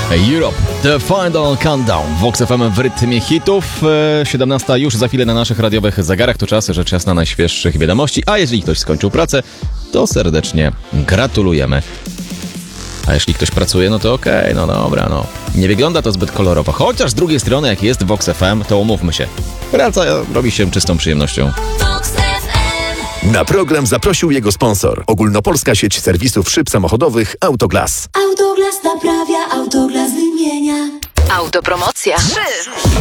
Europe, The Final Countdown. Vox FM w rytmie hitów. 17 już za chwilę na naszych radiowych zegarach. To czas, rzecz jasna, najświeższych wiadomości. A jeżeli ktoś skończył pracę, to serdecznie gratulujemy. A jeśli ktoś pracuje, no to okej, no dobra, no. Nie wygląda to zbyt kolorowo. Chociaż z drugiej strony, jak jest Vox FM, to umówmy się. Praca robi się czystą przyjemnością. Na program zaprosił jego sponsor. Ogólnopolska sieć serwisów szyb samochodowych Autoglas. Autoglas naprawia, Autoglas wymienia. Autopromocja. 3.